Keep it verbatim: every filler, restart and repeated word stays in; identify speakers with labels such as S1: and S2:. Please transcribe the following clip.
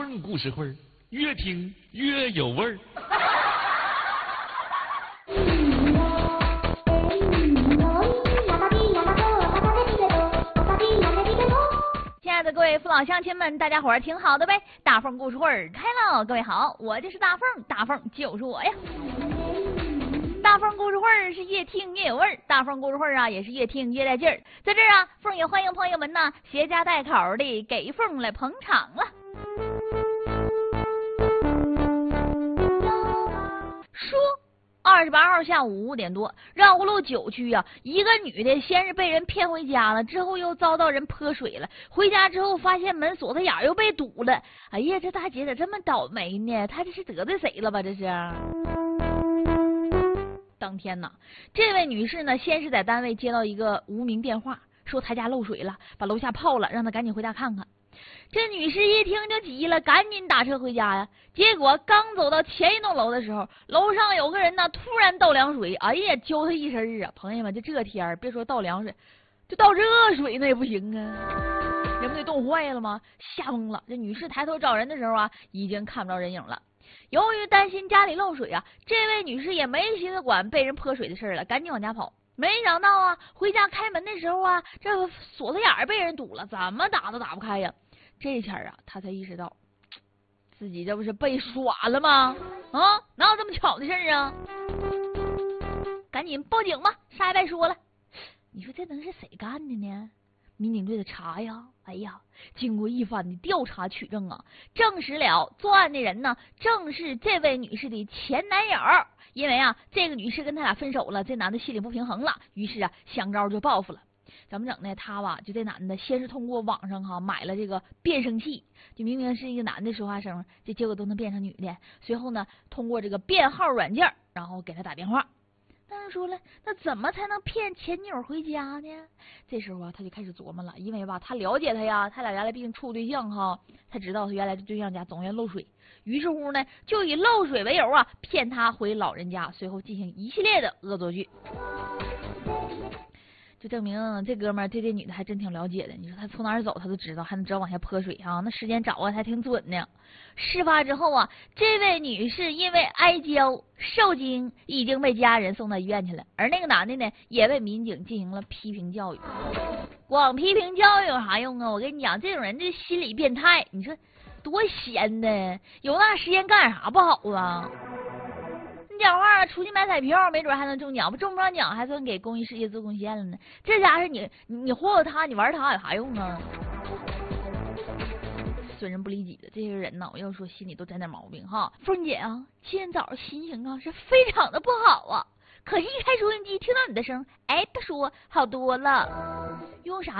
S1: 凤故事会，越听越有味儿。
S2: 亲爱的各位父老乡亲们，大家伙儿听好的呗！大凤故事会开了，各位好，我就是大凤，大凤就是我呀。大凤故事会是越听越有味儿，大凤故事会啊也是越听越带劲儿。在这儿啊，凤也欢迎朋友们呢携家带口的给凤来捧场了。说二十八号下午五点多，绕湖路九区啊，一个女的先是被人骗回家了，之后又遭到人泼水了。回家之后发现门锁子眼又被堵了。哎呀，这大姐咋这么倒霉呢？她这是得罪谁了吧？这是。当天呢，这位女士呢，先是在单位接到一个无名电话，说她家漏水了，把楼下泡了，让她赶紧回家看看。这女士一听就急了，赶紧打车回家呀。结果刚走到前一栋楼的时候，楼上有个人呢突然倒凉水，哎呀，浇她一身啊！朋友们，就这天儿，别说倒凉水，就倒热水那也不行啊，人不得冻坏了吗？吓懵了。这女士抬头找人的时候啊，已经看不着人影了。由于担心家里漏水啊，这位女士也没心思管被人泼水的事了，赶紧往家跑。没想到啊，回家开门的时候啊，这锁子眼被人堵了，怎么打都打不开呀。这前啊，她才意识到自己这不是被耍了吗？啊，哪有这么巧的事啊？赶紧报警吧，啥也别说了。你说这能是谁干的呢？民警队的查呀，哎呀，经过一番的调查取证啊，证实了作案的人呢，正是这位女士的前男友。因为啊，这个女士跟他俩分手了，这男的心里不平衡了，于是啊，想招就报复了。怎么整呢？他吧，就这男的先是通过网上哈买了这个变声器，就明明是一个男的说话声，这结果都能变成女的。随后呢，通过这个变号软件，然后给他打电话。但是说了，那怎么才能骗前女友回家呢？这时候啊，他就开始琢磨了，因为吧，他了解他呀，他俩原来毕竟处对象哈，他知道他原来的对象家总愿漏水，于是乎呢，就以漏水为由啊，骗他回老人家，随后进行一系列的恶作剧。就证明这哥们儿对这女的还真挺了解的。你说他从哪儿走他都知道，还能知道往下泼水啊，那时间掌握还挺准呢。事发之后啊，这位女士因为挨浇受惊，已经被家人送到医院去了。而那个男的呢，也被民警进行了批评教育。光批评教育有啥用啊？我跟你讲，这种人这心理变态，你说多闲呢？有那时间干啥不好啊？你讲话出去买彩票，没准还能中奖，不中不上奖还算给公益事业做贡献了呢。这家是你你忽悠他，你玩他有啥用啊？损人不利己的这些人呢，我要说心里都沾点毛病哈。凤姐啊，今天早上心情啊是非常的不好啊，可是一开收音机听到你的声，哎，不说好多了，用啥？